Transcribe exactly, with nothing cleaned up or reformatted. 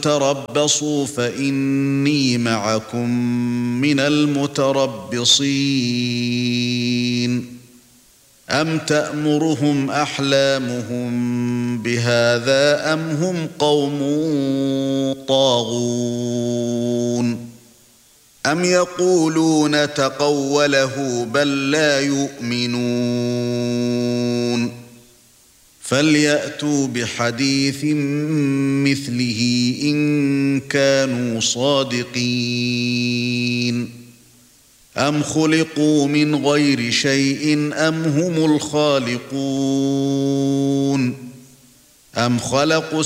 تربصوا فإني معكم من المتربصين أم تأمرهم أحلامهم بهذا أم هم قوم طاغون أم يقولون تقوله بل لا يؤمنون فليأتوا بحديث مثله إن كانوا صادقين أم خلقوا من غير شيء أم هم الخالقون أم خلقوا